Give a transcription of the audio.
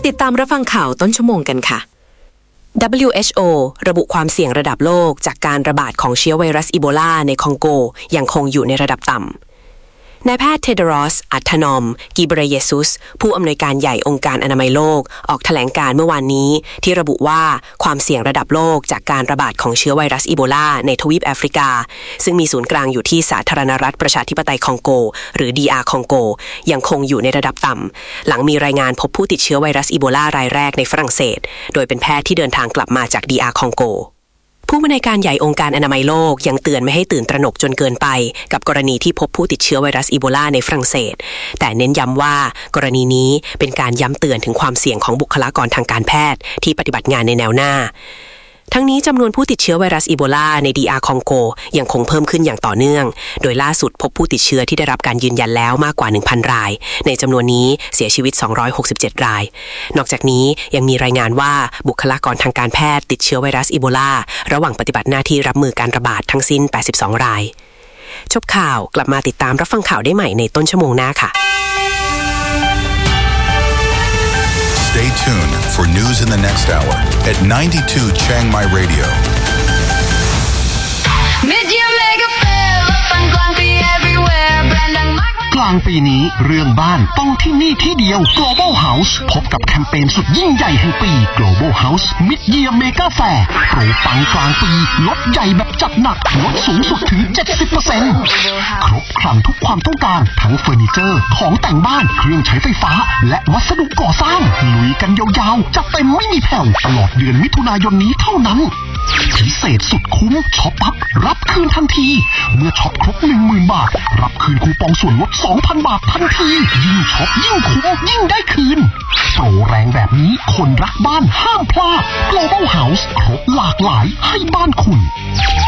ติดตามรับฟังข่าวต้นชั่วโมงกันค่ะ WHO ระบุความเสี่ยงระดับโลกจากการระบาดของเชื้อไวรัสอีโบลาในคองโกยังคงอยู่ในระดับต่ำนายแพทย์เทโดรอส อัธานอม กิเบเรเยซุสผู้อำนวยการใหญ่องค์การอนามัยโลกออกแถลงการเมื่อวานนี้ที่ระบุว่าความเสี่ยงระดับโลกจากการระบาดของเชื้อไวรัสอีโบลาในทวีปแอฟริกาซึ่งมีศูนย์กลางอยู่ที่สาธารณรัฐประชาธิปไตยคองโกหรือ DR คองโกยังคงอยู่ในระดับต่ำหลังมีรายงานพบผู้ติดเชื้อไวรัสอีโบลารายแรกในฝรั่งเศสโดยเป็นแพทย์ที่เดินทางกลับมาจาก DR คองโกผู้อำนวยการใหญ่องค์การอนามัยโลกยังเตือนไม่ให้ตื่นตระหนกจนเกินไปกับกรณีที่พบผู้ติดเชื้อไวรัสอีโบลาในฝรั่งเศสแต่เน้นย้ำว่ากรณีนี้เป็นการย้ำเตือนถึงความเสี่ยงของบุคลากรทางการแพทย์ที่ปฏิบัติงานในแนวหน้าทั้งนี้จำนวนผู้ติดเชื้อไวรัสอีโบลาใน DR คองโกยังคงเพิ่มขึ้นอย่างต่อเนื่องโดยล่าสุดพบผู้ติดเชื้อที่ได้รับการยืนยันแล้วมากกว่า 1,000 รายในจำนวนนี้เสียชีวิต267รายนอกจากนี้ยังมีรายงานว่าบุคลากรทางการแพทย์ติดเชื้อไวรัสอีโบลาระหว่างปฏิบัติหน้าที่รับมือการระบาดทั้งสิ้น82รายจบข่าวกลับมาติดตามรับฟังข่าวได้ใหม่ในต้นชั่วโมงหน้าค่ะ Stay tuned for news in the next hour at 92 Chiang Mai Radio. Mid-year mega fair ฟังกลางปี everywhere แบรนด์ดังมากกลางปีนี้เรื่องบ้านต้องที่นี่ที่เดียว Global House พบกับแคมเปญสุดยิ่งใหญ่แห่งปี Global House Mid-year Mega Fair โปรปังกลางปีลดใหญ่แบบจัดหนักลดสูงสุดถึง 70% ครบครันทุกความต้องการทั้งเฟอร์นิเจอร์ของแต่งบ้านเครื่องใช้ไฟฟ้าและวัสดุก่อสร้างลุยกันยาวๆจัดเต็มไม่มีแผ่วตลอดเดือนมิถุนายนนี้เท่านั้นพิเศษสุดคุ้มช็อปปั๊บรับคืนทันทีเมื่อช็อปครบ 10,000 บาทรับคืนคูปองส่วนลด 2,000 บาททันทียิ่งช็อปยิ่งคุ้มยิ่งได้คืนโปรแรงแบบนี้คนรักบ้านห้ามพลาด Global House ครบหลากหลายให้บ้านคุณ